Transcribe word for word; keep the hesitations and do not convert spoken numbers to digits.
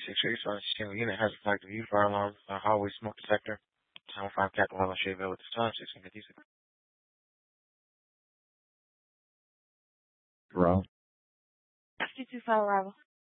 six three, so single unit has a flag of view, fire alarm, uh, hallway smoke detector. Time five Captain Harlan Shayville at this time, sixteen fifty-six. Row. two two five arrival.